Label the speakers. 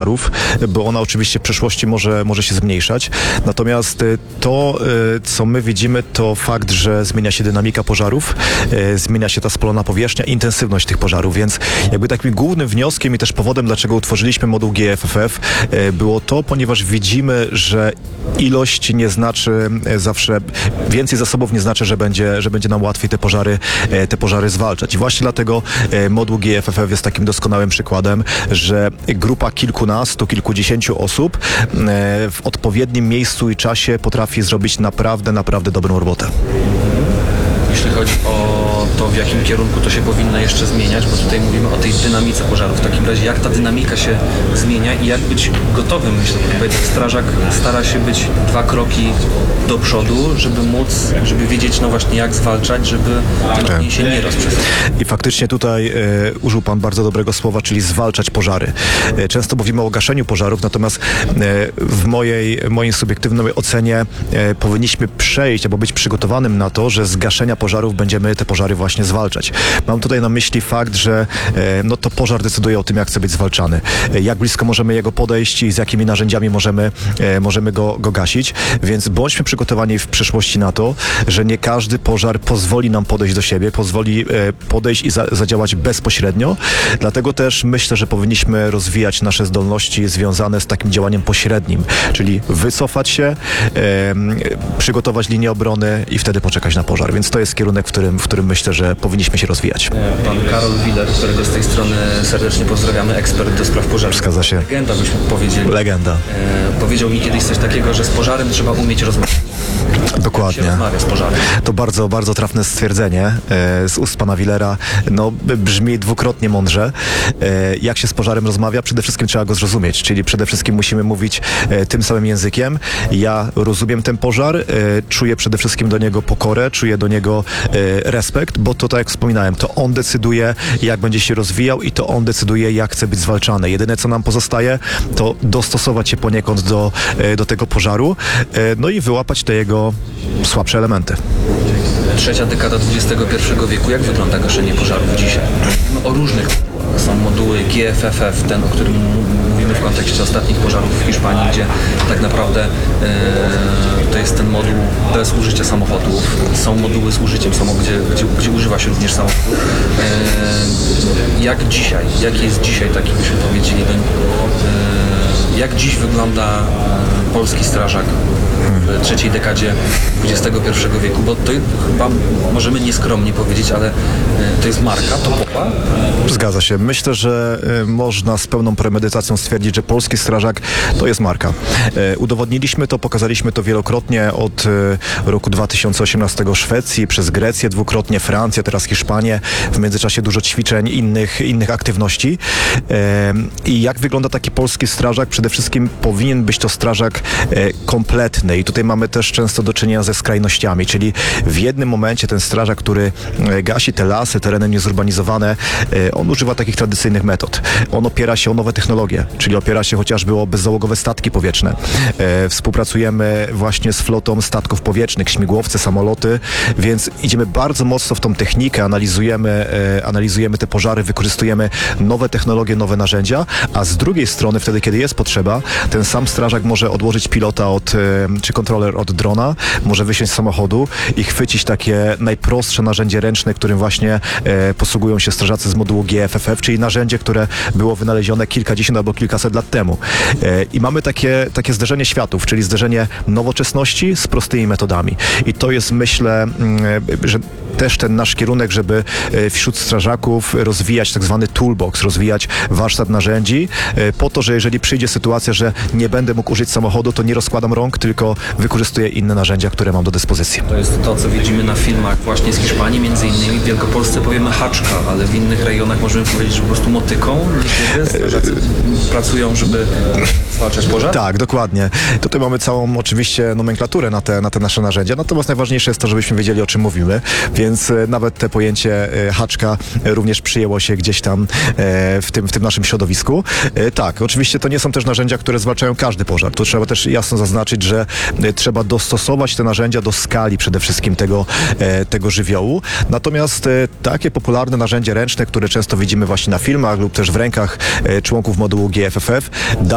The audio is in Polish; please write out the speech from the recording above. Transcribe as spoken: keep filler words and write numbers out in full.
Speaker 1: pożarów, bo ona oczywiście w przyszłości może, może się zmniejszać. Natomiast to, co my widzimy, to fakt, że zmienia się dynamika pożarów, zmienia się ta spalona powierzchnia, intensywność tych pożarów, więc jakby takim głównym wnioskiem i też powodem, dlaczego utworzyliśmy moduł G F F F, było to, ponieważ widzimy, że ilość nie znaczy zawsze, więcej zasobów nie znaczy, że będzie, że będzie nam łatwiej te pożary, te pożary zwalczać. I właśnie dlatego moduł G F F F jest takim doskonałym przykładem, że grupa kilkunastu, kilkudziesięciu osób w odpowiednim miejscu i czasie potrafi zrobić naprawdę, naprawdę dobrą robotę.
Speaker 2: Jeśli chodzi o to, w jakim kierunku to się powinno jeszcze zmieniać, bo tutaj mówimy o tej dynamice pożarów. W takim razie, jak ta dynamika się zmienia i jak być gotowym, myślę, bo strażak stara się być dwa kroki do przodu, żeby móc, żeby wiedzieć, no właśnie, jak zwalczać, żeby ten ogień się nie rozprzestrzeniał.
Speaker 1: I faktycznie tutaj e, użył Pan bardzo dobrego słowa, czyli zwalczać pożary. E, często mówimy o gaszeniu pożarów, natomiast e, w mojej, mojej subiektywnej ocenie e, powinniśmy przejść albo być przygotowanym na to, że z gaszenia pożarów będziemy te pożary właśnie zwalczać. Mam tutaj na myśli fakt, że e, no to pożar decyduje o tym, jak chce być zwalczany. E, jak blisko możemy jego podejść i z jakimi narzędziami możemy, e, możemy go, go gasić. Więc bądźmy przygotowani w przyszłości na to, że nie każdy pożar pozwoli nam podejść do siebie, pozwoli e, podejść i za, zadziałać bezpośrednio. Dlatego też myślę, że powinniśmy rozwijać nasze zdolności związane z takim działaniem pośrednim, czyli wycofać się, e, przygotować linię obrony i wtedy poczekać na pożar. Więc to jest kierunek, w którym, w którym myślę, że powinniśmy się rozwijać.
Speaker 2: Pan Karol Willer, którego z tej strony serdecznie pozdrawiamy, ekspert do spraw pożarów.
Speaker 1: Zgadza się.
Speaker 2: Legenda, byśmy powiedzieli.
Speaker 1: Legenda.
Speaker 2: E, powiedział mi kiedyś coś takiego, że z pożarem trzeba umieć rozmawiać.
Speaker 1: Dokładnie.
Speaker 2: Się rozmawia z pożarem.
Speaker 1: To bardzo, bardzo trafne stwierdzenie e, z ust pana Willera. No, brzmi dwukrotnie mądrze. E, jak się z pożarem rozmawia? Przede wszystkim trzeba go zrozumieć, czyli przede wszystkim musimy mówić e, tym samym językiem. Ja rozumiem ten pożar, e, czuję przede wszystkim do niego pokorę, czuję do niego e, respekt, bo to tak jak wspominałem, to on decyduje, jak będzie się rozwijał i to on decyduje, jak chce być zwalczany. Jedyne, co nam pozostaje, to dostosować się poniekąd do, e, do tego pożaru, e, no i wyłapać te jego słabsze elementy.
Speaker 2: Trzecia dekada dwudziestego pierwszego wieku. Jak wygląda gaszenie pożarów dzisiaj? Mówimy o różnych. Są moduły G F F F, ten, o którym mówimy w kontekście ostatnich pożarów w Hiszpanii, gdzie tak naprawdę e, to jest ten moduł bez użycia samochodów. Są moduły z użyciem samochodów, gdzie, gdzie, gdzie używa się również samochodów. E, jak dzisiaj? Jaki jest dzisiaj taki, byśmy powiedzieli, ten, e, jak dziś wygląda polski strażak w trzeciej dekadzie dwudziestego pierwszego wieku, bo to chyba możemy nieskromnie powiedzieć, ale to jest marka topowa.
Speaker 1: Zgadza się. Myślę, że y, można z pełną premedytacją stwierdzić, że polski strażak to jest marka. Y, udowodniliśmy to, pokazaliśmy to wielokrotnie od y, roku dwa tysiące osiemnastego w Szwecji, przez Grecję dwukrotnie, Francję, teraz Hiszpanię. W międzyczasie dużo ćwiczeń, innych, innych aktywności. Y, I jak wygląda taki polski strażak? Przede wszystkim powinien być to strażak y, kompletny. I tutaj mamy też często do czynienia ze skrajnościami, czyli w jednym momencie ten strażak, który gasi te lasy, tereny niezurbanizowane, on używa takich tradycyjnych metod. On opiera się o nowe technologie, czyli opiera się chociażby o bezzałogowe statki powietrzne. Współpracujemy właśnie z flotą statków powietrznych, śmigłowce, samoloty, więc idziemy bardzo mocno w tą technikę, analizujemy, analizujemy te pożary, wykorzystujemy nowe technologie, nowe narzędzia, a z drugiej strony wtedy, kiedy jest potrzeba, ten sam strażak może odłożyć pilota od czy kontroler od drona, może wysiąść z samochodu i chwycić takie najprostsze narzędzie ręczne, którym właśnie e, posługują się strażacy z modułu G F F F, czyli narzędzie, które było wynalezione kilkadziesiąt albo kilkaset lat temu. E, I mamy takie, takie zderzenie światów, czyli zderzenie nowoczesności z prostymi metodami. I to jest, myślę, m, że też ten nasz kierunek, żeby e, wśród strażaków rozwijać tak zwany toolbox, rozwijać warsztat narzędzi, e, po to, że jeżeli przyjdzie sytuacja, że nie będę mógł użyć samochodu, to nie rozkładam rąk, tylko wykorzystuję inne narzędzia, które mam do dyspozycji.
Speaker 2: To jest to, co widzimy na filmach właśnie z Hiszpanii, między innymi w Wielkopolsce powiemy haczka, ale w innych rejonach możemy powiedzieć, że po prostu motyką strażacy pracują, żeby zwalczać pożar?
Speaker 1: Tak, dokładnie. Tutaj mamy całą oczywiście nomenklaturę na te, na te nasze narzędzia, natomiast najważniejsze jest to, żebyśmy wiedzieli, o czym mówimy, więc nawet te pojęcie haczka również przyjęło się gdzieś tam w tym, w tym naszym środowisku. Tak, oczywiście to nie są też narzędzia, które zwalczają każdy pożar. Tu trzeba też jasno zaznaczyć, że trzeba dostosować te narzędzia do skali przede wszystkim tego, tego żywiołu. Natomiast takie popularne narzędzie ręczne, które często widzimy właśnie na filmach lub też w rękach członków modułu G F F F,